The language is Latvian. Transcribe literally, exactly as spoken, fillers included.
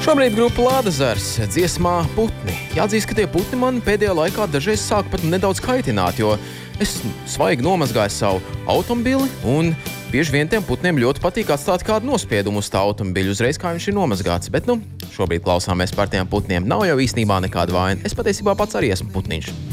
Šobrīd grupa Lādezers dziesmā Putni. Jāatzīst, ka tie putni man pēdējā laikā dažreiz sāk pat nedaudz kaitināt, jo es svaigi nomazgāju savu automobili un bieži vien tiem putniem ļoti patīk atstāt kādu nospiedumu uz tā automobiļu uzreiz, kā viņš ir nomazgāts. Bet, nu, šobrīd klausāmies par tiem putniem. Nav jau īstenībā nekāda vaina. Es patiesībā pats arī esmu putniņš.